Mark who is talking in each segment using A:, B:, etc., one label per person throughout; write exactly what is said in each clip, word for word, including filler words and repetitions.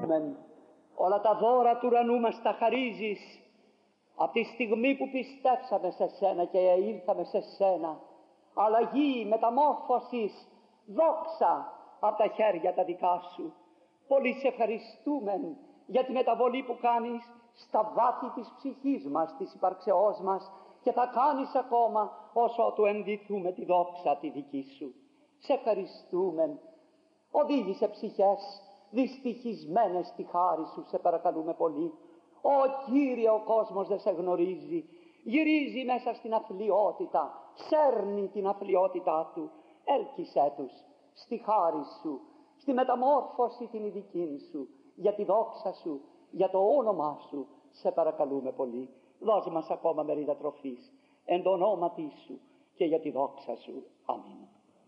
A: ευχαριστούμεν. Όλα τα δώρα του ουρανού μας τα χαρίζεις από τη στιγμή που πιστέψαμε σε σένα και ήλθαμε σε σένα. Αλλαγή, μεταμόρφωσης, δόξα από τα χέρια τα δικά σου. Πολύ σε ευχαριστούμε για τη μεταβολή που κάνεις στα βάθη της ψυχής μας, της υπαρξεώς μας, και θα κάνεις ακόμα όσο του ενδυθούμε τη δόξα τη δική σου. Σε ευχαριστούμε. Οδήγησε ψυχές δυστυχισμένες στη χάρη σου, σε παρακαλούμε πολύ. Ω Κύριε, ο κόσμος δεν σε γνωρίζει, γυρίζει μέσα στην αθλιότητα, σέρνει την αθλιότητά του. Έλκυσέ τους στη χάρη σου, στη μεταμόρφωση την ειδική σου, για τη δόξα σου, για το όνομά σου, σε παρακαλούμε πολύ. Δώσε μας ακόμα μερίδα τροφής εν το ονόματι σου και για τη δόξα σου. Αμήν.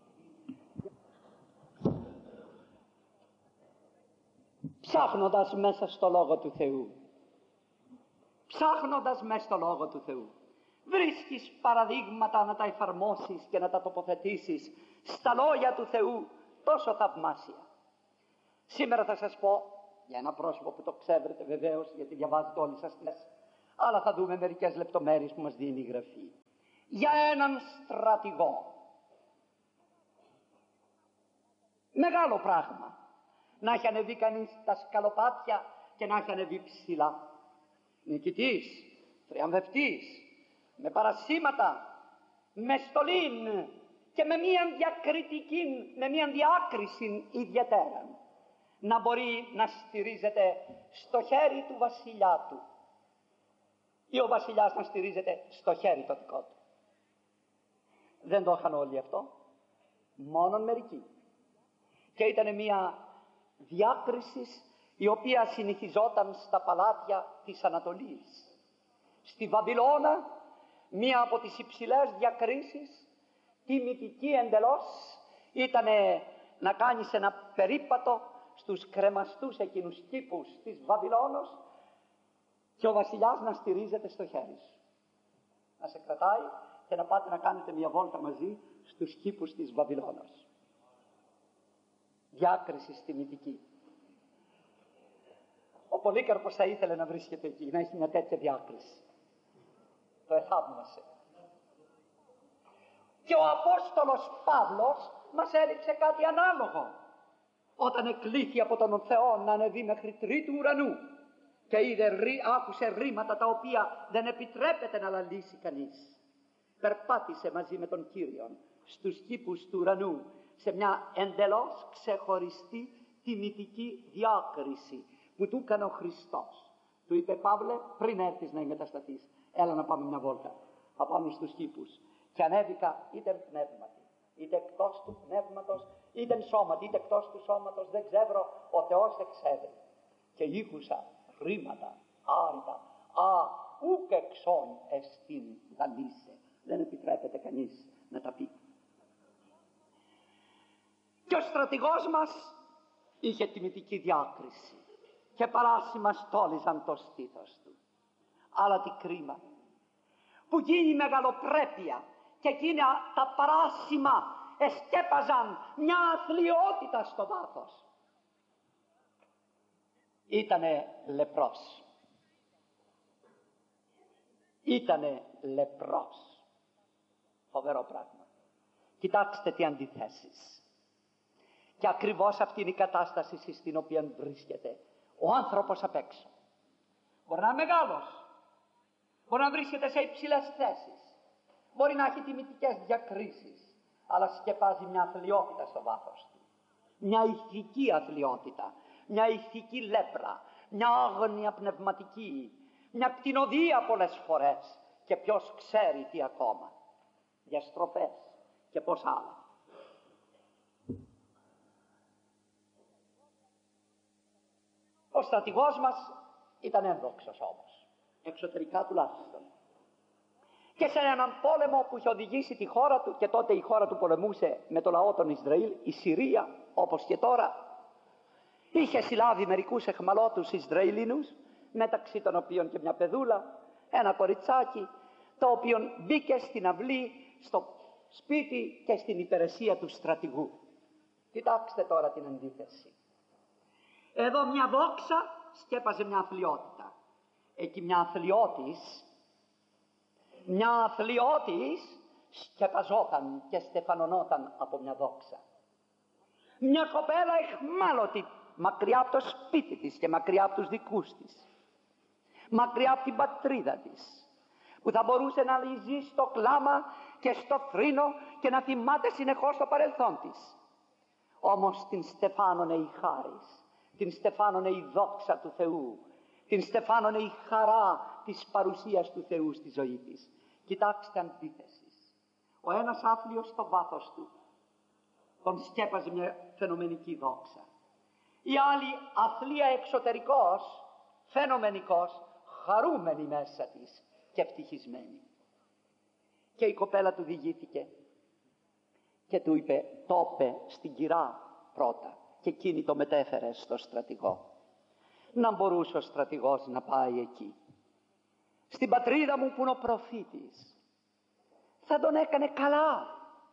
A: Ψάχνοντας μέσα στο Λόγο του Θεού, ψάχνοντας μέσα στο Λόγο του Θεού, βρίσκεις παραδείγματα να τα εφαρμόσεις και να τα τοποθετήσεις στα λόγια του Θεού τόσο θαυμάσια. Σήμερα θα σας πω για ένα πρόσωπο που το ξέρετε βεβαίως, γιατί διαβάζετε όλοι σας τις, αλλά θα δούμε μερικές λεπτομέρειες που μας δίνει η Γραφή. Για έναν στρατηγό. Μεγάλο πράγμα να έχει ανεβεί κανείς τα σκαλοπάτια και να έχει ανεβεί ψηλά. Νικητής, τριαμβευτής, με παρασήματα, με στολήν και με μια διακριτική, με μια διάκριση ιδιαίτερα, να μπορεί να στηρίζεται στο χέρι του βασιλιά του ή ο βασιλιάς να στηρίζεται στο χέρι το δικό του. Δεν το είχαν όλοι αυτό, μόνον μερικοί. Και ήταν μια διάκριση η οποία συνηθιζόταν στα παλάτια της Ανατολής. Στη Βαβυλώνα μία από τις υψηλές διακρίσεις, τιμητική εντελώς, ήταν να κάνεις ένα περίπατο στους κρεμαστούς εκείνους κήπους της Βαβυλώνος και ο βασιλιάς να στηρίζεται στο χέρι σου, να σε κρατάει και να πάτε να κάνετε μια βόλτα μαζί στους κήπους της Βαβυλώνος. Διάκριση τιμητική. Ο Πολύκαρπος θα ήθελε να βρίσκεται εκεί, να έχει μια τέτοια διάκριση. Το εθαύμασε. Και ο Απόστολος Παύλος μας έδειξε κάτι ανάλογο. Όταν εκλήθη από τον Θεό να ανεβεί μέχρι τρίτου ουρανού και είδε, άκουσε ρήματα τα οποία δεν επιτρέπεται να λαλήσει κανείς. Περπάτησε μαζί με τον Κύριον στους κήπους του ουρανού σε μια εντελώς ξεχωριστή τιμητική διάκριση που του έκανε ο Χριστός. Του είπε, Παύλε, πριν έρθεις να εγκατασταθείς, έλα να πάμε μια βόλτα. Θα πάμε στους κήπους. Και ανέβηκα είτε πνεύματι, είτε εκτός του πνεύματος, είτε σώματι, είτε εκτός του σώματος, δεν ξέρω, ο Θεός εξέδρε. Και ήκουσα ρήματα άρρητα, α, ούκ εξών εστίν γαλίσε. Δεν επιτρέπεται κανείς να τα πει. Και ο στρατηγός μας είχε τιμητική διάκριση και παράσημα στόλιζαν το στήθος του. Αλλά τι κρίμα που γίνει μεγαλοπρέπεια και εκείνα τα παράσημα εσκέπαζαν μια αθλιότητα στο βάθος. Ήτανε λεπρός. Ήτανε λεπρός. Φοβερό πράγμα. Κοιτάξτε τι αντιθέσεις. Και ακριβώς αυτή είναι η κατάσταση στην οποία βρίσκεται ο άνθρωπος απ' έξω. Μπορεί να είναι μεγάλος, μπορεί να βρίσκεται σε υψηλές θέσεις, μπορεί να έχει τιμητικές διακρίσεις, αλλά σκεπάζει μια αθλιότητα στο βάθος του. Μια ηθική αθλιότητα, μια ηθική λέπρα, μια άγνοια πνευματική, μια κτηνοδία πολλές φορές και ποιος ξέρει τι ακόμα. Διαστροφές και πώς άλλα. Ο στρατηγός μας ήταν ένδοξος όμως, εξωτερικά τουλάχιστον. Και σε έναν πόλεμο που είχε οδηγήσει τη χώρα του, και τότε η χώρα του πολεμούσε με το λαό των Ισραήλ, η Συρία, όπως και τώρα, είχε συλλάβει μερικούς εχμαλώτους Ισραηλινούς, μεταξύ των οποίων και μια παιδούλα, ένα κοριτσάκι, το οποίο μπήκε στην αυλή, στο σπίτι και στην υπηρεσία του στρατηγού. Κοιτάξτε τώρα την αντίθεση. Εδώ μια δόξα σκέπαζε μια αθλιότητα. Εκεί μια αθλιώτης, μια αθλιώτης σκεπαζόταν και στεφανωνόταν από μια δόξα. Μια κοπέλα εχμάλωτη, μακριά από το σπίτι της και μακριά από τους δικούς της, μακριά από την πατρίδα της, που θα μπορούσε να ζει στο κλάμα και στο θρήνο και να θυμάται συνεχώς το παρελθόν της. Όμως την στεφάνωνε η χάρις, την στεφάνωνε η δόξα του Θεού, την στεφάνωνε η χαρά της παρουσίας του Θεού στη ζωή της. Κοιτάξτε αντίθεσης. Ο ένας άθλιος στο βάθος του τον σκέπαζε μια φαινομενική δόξα. Η άλλη αθλία εξωτερικός, φαινομενικός, χαρούμενη μέσα της και ευτυχισμένη. Και η κοπέλα του διηγήθηκε και του είπε, το είπε στην κυρά πρώτα, και εκείνη το μετέφερε στο στρατηγό. Να μπορούσε ο στρατηγός να πάει εκεί. Στην πατρίδα μου που είναι ο προφήτης, θα τον έκανε καλά,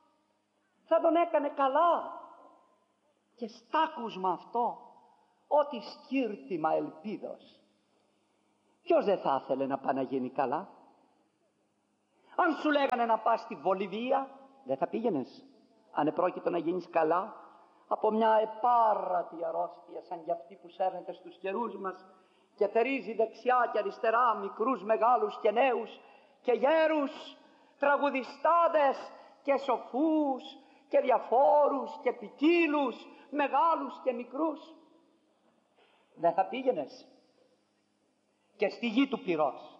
A: θα τον έκανε καλά. Και στ' άκουσμα αυτό, ότι σκύρτημα ελπίδος, ποιος δεν θα ήθελε να πάει να γίνει καλά? Αν σου λέγανε να πας στη Βολιβία, δεν θα πήγαινες? Αν επρόκειτο να γίνεις καλά από μια επάρατη αρρώστια σαν κι αυτή που σέρνεται στους καιρούς μας και θερίζει δεξιά και αριστερά μικρούς, μεγάλους και νέους και γέρους, τραγουδιστάδες και σοφούς και διαφόρους και ποικίλους, μεγάλους και μικρούς, δεν θα πήγαινες? Και στη γη του πυρός,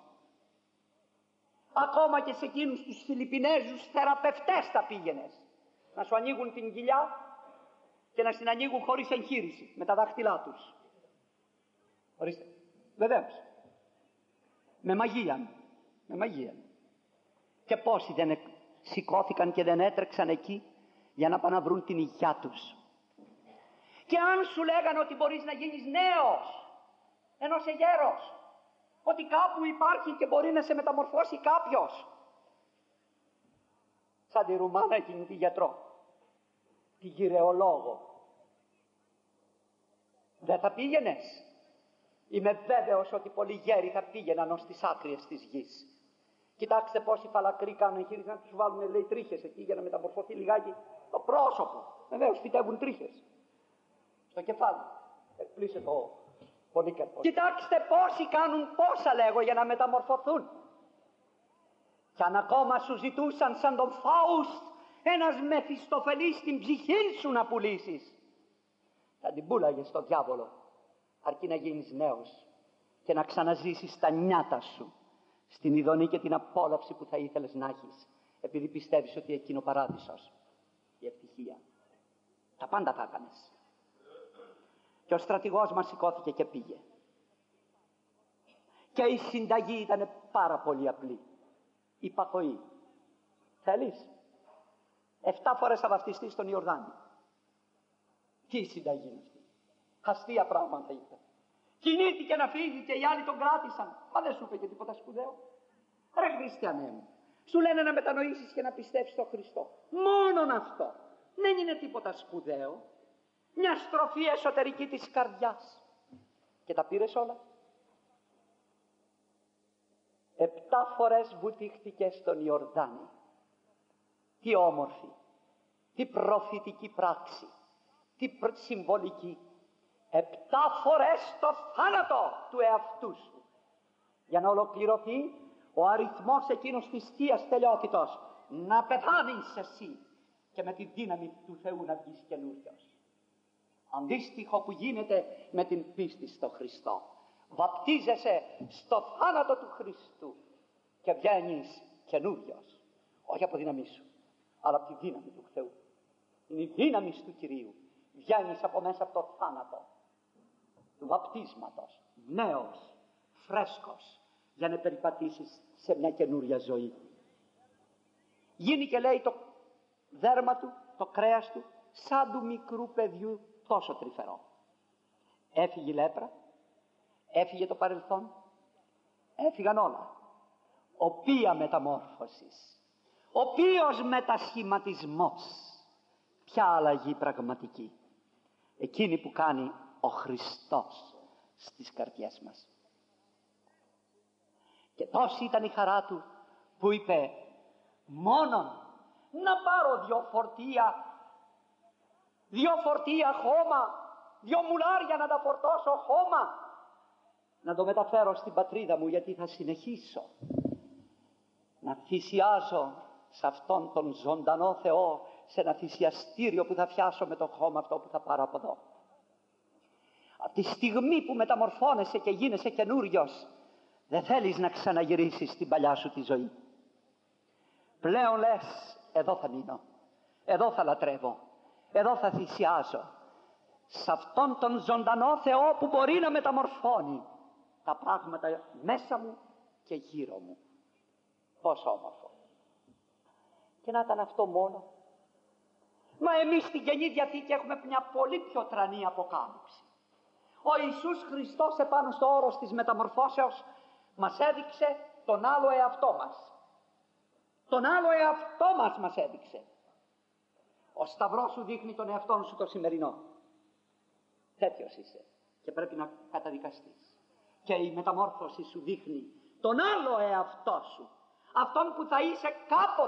A: ακόμα και σε εκείνους τους Φιλιππινέζους θεραπευτές θα πήγαινες, να σου ανοίγουν την κοιλιά και να την ανοίγουν χωρίς εγχείρηση, με τα δάχτυλά τους. Ορίστε, βεβαίως, με μαγεία, με μαγεία. Και πόσοι δεν σηκώθηκαν και δεν έτρεξαν εκεί για να πάνε να βρουν την υγειά τους. Και αν σου λέγανε ότι μπορείς να γίνεις νέος, ενώ είσαι γέρος, ότι κάπου υπάρχει και μπορεί να σε μεταμορφώσει κάποιος, σαν τη Ρουμάνα εκείνη τη γιατρό, τη γυρεολόγο, δεν θα πήγαινες? Είμαι βέβαιος ότι πολλοί γέροι θα πήγαιναν ως τις άκρες της γης. Κοιτάξτε πόσοι φαλακροί κάνουν εγχείρηση να τους βάλουν, λέει, τρίχες εκεί για να μεταμορφωθεί λιγάκι το πρόσωπο. Βεβαίως φυτεύουν τρίχες στο κεφάλι. Εκπλήσε το πολύκαρπο. Κοιτάξτε πόσοι κάνουν πόσα, λέγω, για να μεταμορφωθούν. Κι αν ακόμα σου ζητούσαν σαν τον Φάουστ ένας Μεφιστοφελής στην ψυχή σου να πουλήσεις, θα την πούλαγες στον διάβολο, αρκεί να γίνεις νέος και να ξαναζήσεις τα νιάτα σου στην ειδονή και την απόλαυση που θα ήθελες να έχεις, επειδή πιστεύεις ότι εκείνο ο παράδεισος, η ευτυχία. Τα πάντα θα έκανες. Και ο στρατηγός μας σηκώθηκε και πήγε. Και η συνταγή ήταν πάρα πολύ απλή. Υπακοή. Θέλεις? Εφτά φορές θα βαφτιστείς στον Ιορδάνη. Τι συνταγή είναι αυτή? Αστεία πράγματα είπε. Κινήθηκε να φύγει και οι άλλοι τον κράτησαν. Μα δεν σου είπε και τίποτα σπουδαίο. Ρε χριστιανέ μου, σου λένε να μετανοήσεις και να πιστεύεις στον Χριστό. Μόνον αυτό. Δεν είναι τίποτα σπουδαίο. Μια στροφή εσωτερική της καρδιάς. Και τα πήρες όλα. Επτά φορές βουτήχτηκε στον Ιορδάνη. Τι όμορφη, τι προφητική πράξη, τι συμβολική. Επτά φορές το θάνατο του εαυτού σου, για να ολοκληρωθεί ο αριθμός εκείνος της Θείας τελειότητος, να πεθάνεις εσύ και με τη δύναμη του Θεού να βγεις καινούριος. Αντίστοιχο που γίνεται με την πίστη στο Χριστό. Βαπτίζεσαι στο θάνατο του Χριστού και βγαίνεις καινούριος, όχι από δύναμή σου, αλλά από τη δύναμη του Θεού. Είναι η δύναμη του Κυρίου. Βγαίνεις από μέσα από το θάνατο του βαπτίσματος, νέος, φρέσκος, για να περιπατήσεις σε μια καινούρια ζωή. Γίνει και λέει το δέρμα του, το κρέας του, σαν του μικρού παιδιού, τόσο τρυφερό. Έφυγε η λέπρα, έφυγε το παρελθόν, έφυγαν όλα. Οποία μεταμόρφωσης, οποίος μετασχηματισμός, ποια αλλαγή πραγματική. Εκείνη που κάνει ο Χριστός στις καρδιές μας. Και τόση ήταν η χαρά του που είπε, μόνον να πάρω δυο φορτία, δυο φορτία χώμα, δυο μουλάρια να τα φορτώσω χώμα, να το μεταφέρω στην πατρίδα μου, γιατί θα συνεχίσω να θυσιάζω σε αυτόν τον ζωντανό Θεό, σε ένα θυσιαστήριο που θα φτιάσω με το χώμα αυτό που θα πάρω από εδώ. Από τη στιγμή που μεταμορφώνεσαι και γίνεσαι καινούριος, δεν θέλεις να ξαναγυρίσεις στην παλιά σου τη ζωή. Πλέον λες, εδώ θα μείνω, εδώ θα λατρεύω, εδώ θα θυσιάζω, σε αυτόν τον ζωντανό Θεό που μπορεί να μεταμορφώνει τα πράγματα μέσα μου και γύρω μου. Πόσο όμορφο. Και να ήταν αυτό μόνο. Μα εμείς στην Καινή Διαθήκη έχουμε μια πολύ πιο τρανή αποκάλυψη. Ο Ιησούς Χριστός επάνω στο όρος της μεταμορφώσεως μας έδειξε τον άλλο εαυτό μας. Τον άλλο εαυτό μας μας έδειξε. Ο σταυρός σου δείχνει τον εαυτό σου το σημερινό. Τέτοιος είσαι και πρέπει να καταδικαστείς. Και η μεταμόρφωση σου δείχνει τον άλλο εαυτό σου. Αυτόν που θα είσαι κάποτε.